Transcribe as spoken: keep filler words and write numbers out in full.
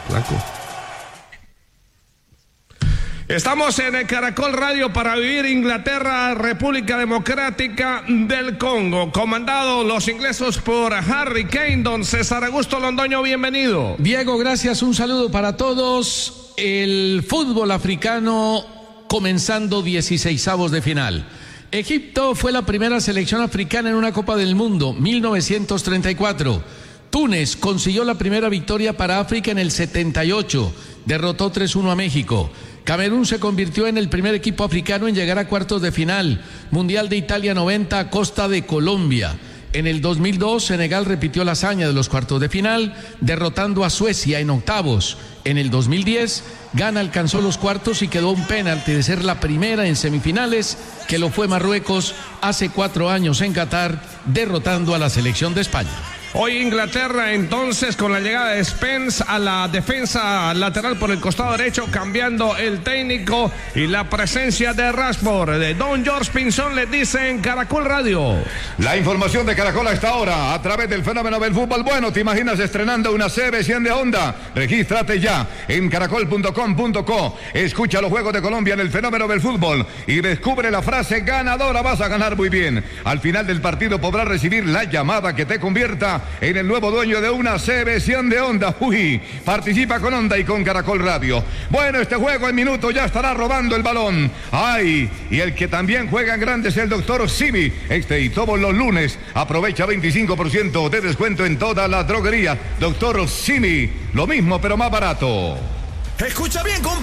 Blanco. Estamos en el Caracol Radio para vivir Inglaterra, República Democrática del Congo. Comandado los ingleses por Harry Kane. Don César Augusto Londoño, bienvenido. Diego, gracias. Un saludo para todos. El fútbol africano comenzando dieciseisavos de final. Egipto fue la primera selección africana en una Copa del Mundo, mil novecientos treinta y cuatro. Túnez consiguió la primera victoria para África en el setenta y ocho. Derrotó tres uno a México. Camerún se convirtió en el primer equipo africano en llegar a cuartos de final. Mundial de Italia noventa a costa de Colombia. En el dos mil dos, Senegal repitió la hazaña de los cuartos de final, derrotando a Suecia en octavos. En el dos mil diez, Ghana alcanzó los cuartos y quedó un penalti de ser la primera en semifinales, que lo fue Marruecos hace cuatro años en Qatar, derrotando a la selección de España. Hoy Inglaterra entonces con la llegada de Spence a la defensa lateral por el costado derecho, cambiando el técnico y la presencia de Rashford. De Don George Pinzón les dice en Caracol Radio. La información de Caracol a esta hora a través del fenómeno del fútbol. Bueno, ¿te imaginas estrenando una C B cien de Honda? Regístrate ya en caracol punto com punto co. Escucha los juegos de Colombia en el fenómeno del fútbol y descubre la frase ganadora. Vas a ganar muy bien. Al final del partido podrás recibir la llamada que te convierta en el nuevo dueño de una C B cien de Honda. Uy, participa con Honda y con Caracol Radio. Bueno, este juego en minuto ya estará robando el balón. Ay, y el que también juega en grande es el doctor Simi. Este y todos los lunes aprovecha veinticinco por ciento de descuento en toda la droguería. doctor Simi, lo mismo pero más barato. Escucha bien, compadre.